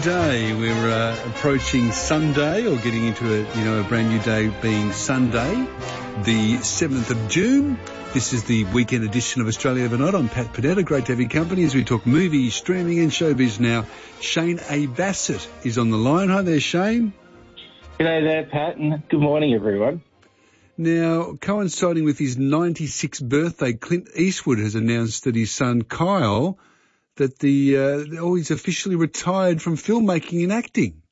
day. We're approaching Sunday, or getting into a brand new day being Sunday, the 7th of June. This is the weekend edition of Australia Overnight. I'm Pat Panetta. Great to have your company as we talk movies, streaming and showbiz now. Shane A. Bassett is on the line. Hi there, Shane. G'day there, Pat, and good morning, everyone. Now, coinciding with his 96th birthday, Clint Eastwood has announced that his son Kyle, that he's officially retired from filmmaking and acting.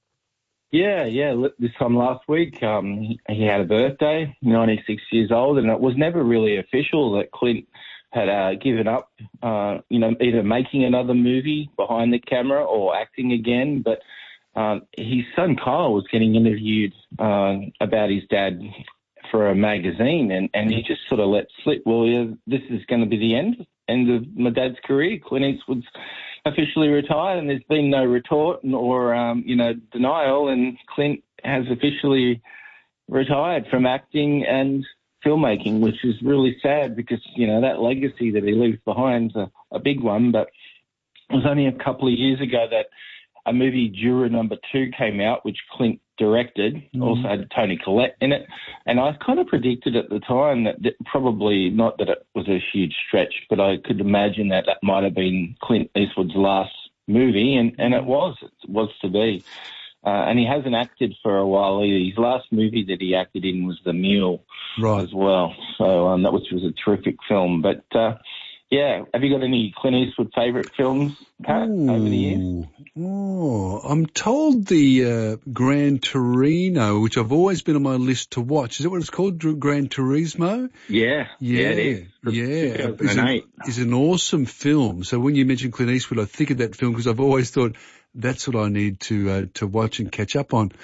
Yeah. This time last week, he had a birthday, 96 years old, and it was never really official that Clint had given up, either making another movie behind the camera or acting again. But his son Kyle was getting interviewed about his dad for a magazine, and he just sort of let slip, this is going to be the end of my dad's career. Clint Eastwood's officially retired, and there's been no retort or denial, and Clint has officially retired from acting and filmmaking, which is really sad because, that legacy that he leaves behind is a big one. But it was only a couple of years ago that a movie, Juror Number 2, came out, which Clint directed, also had Toni Collette in it. And I kind of predicted at the time that probably not that it was a huge stretch, but I could imagine that might have been Clint Eastwood's last movie, and it was to be. And he hasn't acted for a while either. His last movie that he acted in was The Mule as well. So that was a terrific film. But, have you got any Clint Eastwood favourite films, Pat, over the years? I'm told the Gran Torino, which I've always been on my list to watch. Is that what it's called, Gran Turismo? Yeah, it is. Yeah, it's an awesome film. So when you mention Clint Eastwood, I think of that film because I've always thought that's what I need to watch and catch up on.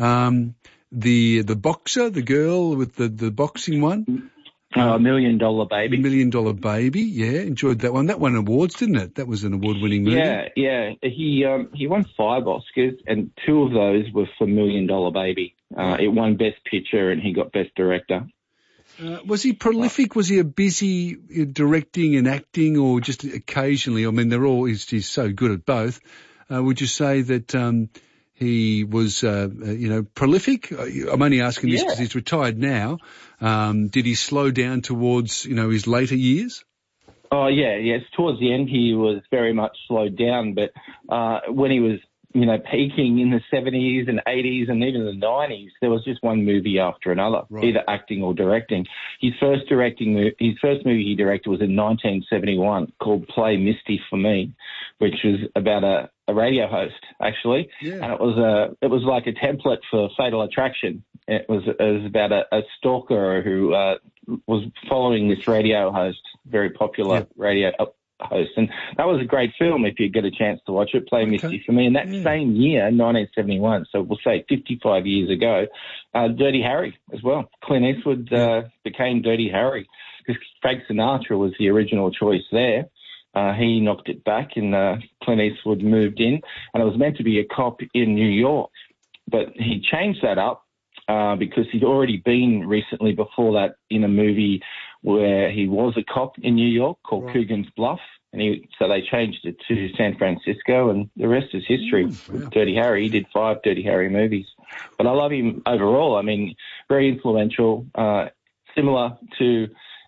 The boxer, the girl with the boxing one. $1 Million Baby. $1 Million Baby, yeah, enjoyed that one. That won awards, didn't it? That was an award-winning movie. Yeah. He won 5 Oscars, and 2 of those were for $1 Million Baby. It won Best Picture, and he got Best Director. Was he prolific? Was he a busy directing and acting, or just occasionally? I mean, he's so good at both. Would you say that he was, prolific? I'm only asking this because he's retired now. Did he slow down towards, his later years? Oh, yes. Towards the end, he was very much slowed down. But when he was, peaking in the 70s and 80s and even the 90s, there was just one movie after another, either acting or directing. His first movie he directed was in 1971 called Play Misty for Me, which was about a radio host, actually. Yeah. And it was like a template for Fatal Attraction. It was about a stalker who was following this radio host, very popular radio host. And that was a great film if you get a chance to watch it, Play Misty for Me. And that same year, 1971, so we'll say 55 years ago, Dirty Harry as well. Clint Eastwood became Dirty Harry because Frank Sinatra was the original choice there. He knocked it back and Clint Eastwood moved in, and it was meant to be a cop in New York. But he changed that up because he'd already been recently before that in a movie where he was a cop in New York called Coogan's Bluff. And so they changed it to San Francisco, and the rest is history. With Dirty Harry, he did 5 Dirty Harry movies. But I love him overall. I mean, very influential, similar to,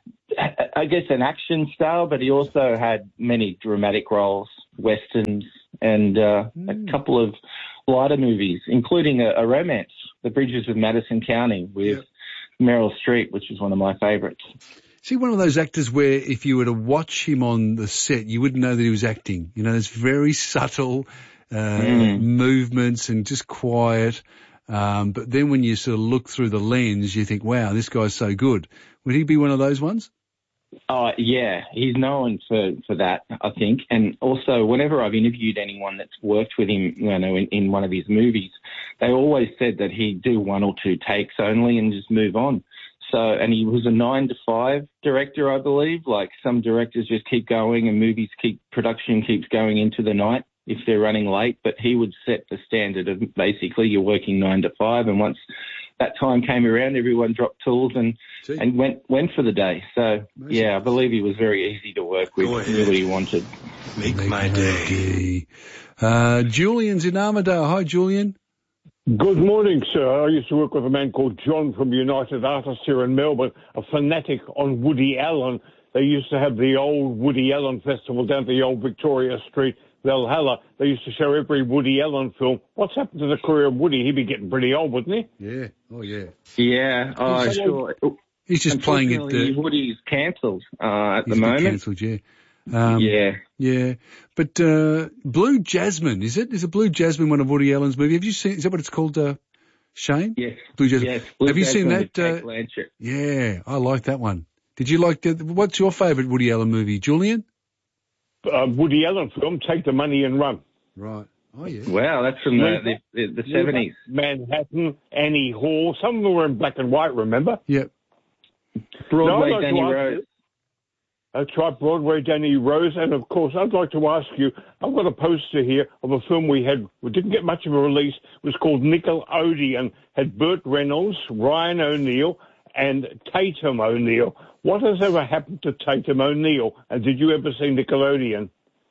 I guess, an action style, but he also had many dramatic roles, westerns, and a couple of lighter movies, including a romance, The Bridges of Madison County, with Meryl Streep, which is one of my favourites. See, one of those actors where if you were to watch him on the set, you wouldn't know that he was acting. There's very subtle movements and just quiet. But then when you sort of look through the lens, you think, wow, this guy's so good. Would he be one of those ones? Yeah, he's known for that, I think. And also, whenever I've interviewed anyone that's worked with him, in one of his movies, they always said that he'd do 1 or 2 takes only and just move on. So, and he was a 9 to 5 director, I believe. Like some directors just keep going and production keeps going into the night if they're running late. But he would set the standard of basically you're working 9 to 5, and once that time came around, everyone dropped tools and went for the day. So, I believe he was very easy to work with. He knew what he wanted. Make my day. Julian's in Armidale. Hi, Julian. Good morning, sir. I used to work with a man called John from United Artists here in Melbourne, a fanatic on Woody Allen. They used to have the old Woody Allen Festival down at the old Victoria Street, Valhalla. They used to show every Woody Allen film. What's happened to the career of Woody? He'd be getting pretty old, wouldn't he? Yeah. Oh, yeah. Yeah. Oh, sure. He's just playing it. Woody's cancelled at the moment. Cancelled, yeah. Yeah. But Blue Jasmine, is it? Is it Blue Jasmine one of Woody Allen's movies? Have you seen? Is that what it's called, Shane? Yes. Blue Jasmine. Yes. Blue Have you Jasmine seen that? Cate Blanchett. Yeah, I like that one. Did you like what's your favourite Woody Allen movie, Julian? Woody Allen film, Take the Money and Run. Right. Oh, yeah. Wow, that's from the 70s. Manhattan, Annie Hall. Some of them were in black and white, remember? Yep. Broadway, Danny Rose. That's right, Broadway, Danny Rose. And, of course, I'd like to ask you, I've got a poster here of a film we didn't get much of a release. It was called Nickelodeon. Had Burt Reynolds, Ryan O'Neal, and Tatum O'Neal. What has ever happened to Tatum O'Neal? And did you ever see Nickelodeon?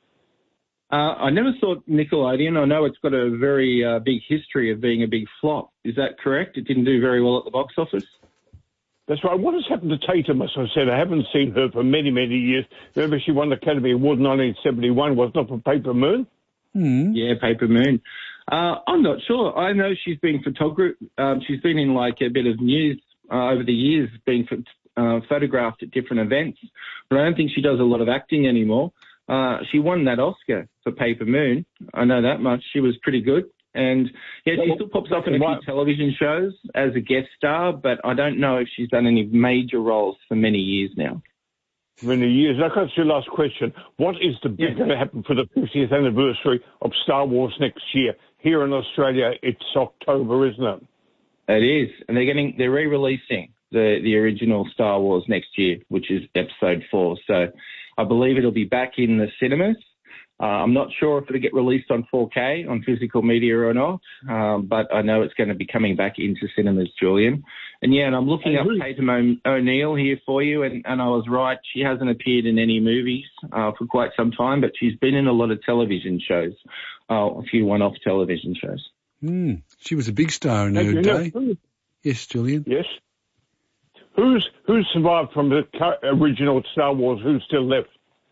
I never saw Nickelodeon. I know it's got a very big history of being a big flop. Is that correct? It didn't do very well at the box office? That's right. What has happened to Tatum? As I said, I haven't seen her for many, many years. Remember, she won the Academy Award in 1971, wasn't it, for Paper Moon? Mm. Yeah, Paper Moon. I'm not sure. I know she's been she's been in like a bit of news over the years, being photographed at different events, but I don't think she does a lot of acting anymore. She won that Oscar for Paper Moon. I know that much. She was pretty good. And, yeah, she still pops up in a few television shows as a guest star, but I don't know if she's done any major roles for many years now. Many years. That's your last question. What is going to happen for the 50th anniversary of Star Wars next year? Here in Australia, it's October, isn't it? It is. And they're re-releasing the original Star Wars next year, which is Episode 4. So I believe it'll be back in the cinemas. I'm not sure if it'll get released on 4K on physical media or not, but I know it's going to be coming back into cinemas, Julian. And I'm looking up Tatum O'Neal here for you, and I was right. She hasn't appeared in any movies for quite some time, but she's been in a lot of television shows, a few one-off television shows. She was a big star in her day. Yes, Julian? Yes. Who's survived from the original Star Wars? Who's still left?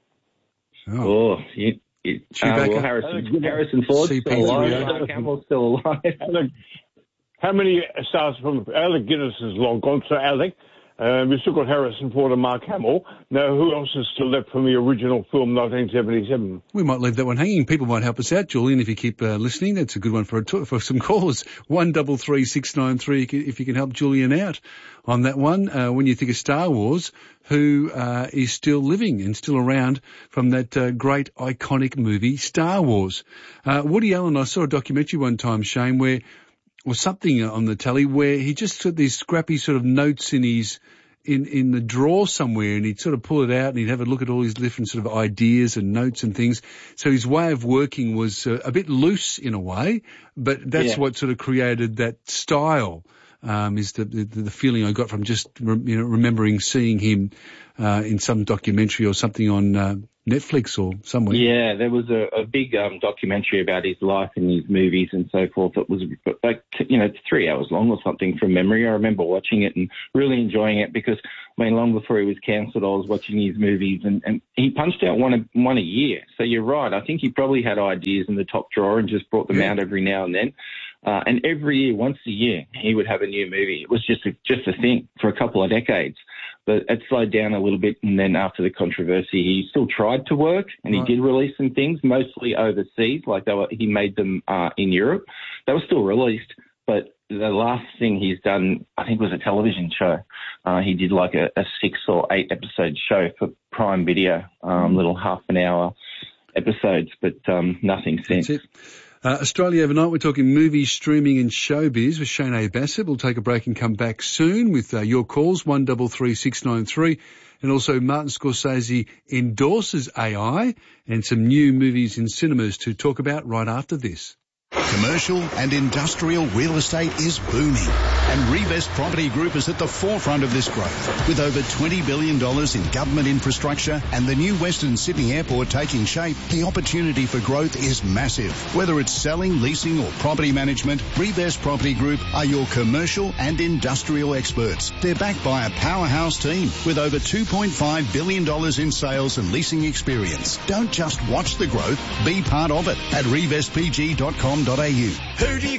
Harrison Ford's still alive. Mark Hamill's still alive. How many stars from Alec Guinness is long gone? So Alec, we've still got Harrison Ford and Mark Hamill. Now, who else is still left from the original film, 1977? We might leave that one hanging. People might help us out, Julian, if you keep listening. That's a good one for some callers. 133693. If you can help Julian out on that one. When you think of Star Wars, who is still living and still around from that great iconic movie, Star Wars. Woody Allen, I saw a documentary one time, Shane, or something on the telly where he just took these scrappy sort of notes in the drawer somewhere, and he'd sort of pull it out and he'd have a look at all his different sort of ideas and notes and things. So his way of working was a bit loose in a way, but that's what sort of created that style. Is the feeling I got from just remembering seeing him in some documentary or something on Netflix or somewhere. Yeah, there was a big documentary about his life and his movies and so forth. It was like 3 hours long or something from memory. I remember watching it and really enjoying it because long before he was cancelled, I was watching his movies and he punched out one a year. So you're right. I think he probably had ideas in the top drawer and just brought them out every now and then. And every year, once a year, he would have a new movie. It was just a thing for a couple of decades. But it slowed down a little bit, and then after the controversy, he still tried to work, and he did release some things, mostly overseas, like he made them in Europe. They were still released, but the last thing he's done, I think, was a television show. He did like a 6 or 8 episode show for Prime Video, little half an hour episodes, but nothing since. That's it. Australia Overnight, we're talking movies, streaming and showbiz with Shane A. Bassett. We'll take a break and come back soon with your calls, 133693. And also Martin Scorsese endorses AI and some new movies in cinemas to talk about right after this. Commercial and industrial real estate is booming, and Revest Property Group is at the forefront of this growth. With over $20 billion in government infrastructure and the new Western Sydney Airport taking shape, the opportunity for growth is massive. Whether it's selling, leasing or property management, Revest Property Group are your commercial and industrial experts. They're backed by a powerhouse team with over $2.5 billion in sales and leasing experience. Don't just watch the growth, be part of it at revestpg.com.au. Who do you